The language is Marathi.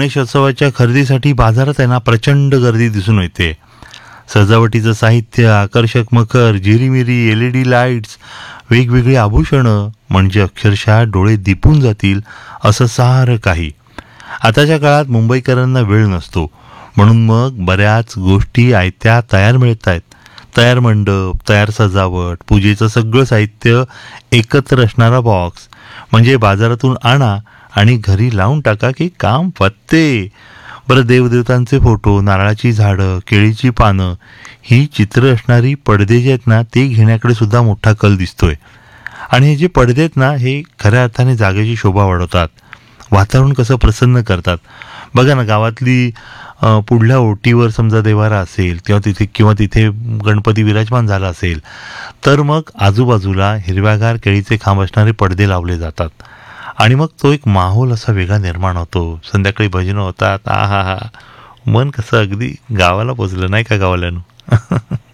गणेशोत्सवाच्या खरेदीसाठी बाजारात आहे ना प्रचंड गर्दी दिसून येते. सजावटीचं साहित्य, आकर्षक मखर, जिरीमिरी, LED लाईट्स, वेगवेगळी आभूषणं, म्हणजे अक्षरशः डोळे दिपून जातील असं सारं काही. आताच्या काळात मुंबईकरांना वेळ नसतो, म्हणून मग बऱ्याच गोष्टी आयत्या तयार मिळत आहेत. तयार मंडप, तयार सजावट, पूजेचं सगळं साहित्य एकत्र असणारा बॉक्स, म्हणजे बाजारातून आणा आणि घरी लावून टाका की काम पत्ते. बरं, देवदेवतांचे फोटो, नारळाची झाडं, केळीची पानं, ही चित्र असणारी पडदे जे आहेत ना, ते घेण्याकडे सुद्धा मोठा कल दिसतोय. आणि हे जे पडदे आहेत ना, हे खऱ्या अर्थाने जागेची शोभा वाढवतात, वातावरण कसं प्रसन्न करतात. बघा ना, गावातली पुढल्या ओटीवर समजा देवारा असेल किंवा तिथे गणपती विराजमान झाला असेल, तर मग आजूबाजूला हिरव्यागार केळीचे खांब असणारे पडदे लावले जातात आणि मग तो एक माहोल असा वेगळा निर्माण होतो. संध्याकाळी भजनं होतात. हा, मन कसं अगदी गावाला पोचलं नाही का गावाल्यानं.